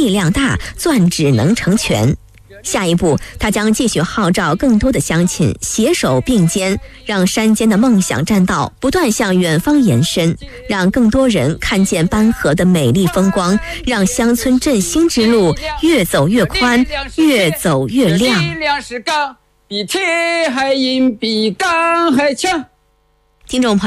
力量大，钻指能成全。下一步，他将继续号召更多的乡亲携手并肩，让山间的梦想栈道不断向远方延伸，让更多人看见班河的美丽风光，让乡村振兴之路越走越宽，越走越亮。 力量是钢，比铁还硬，比钢还强。 听众朋友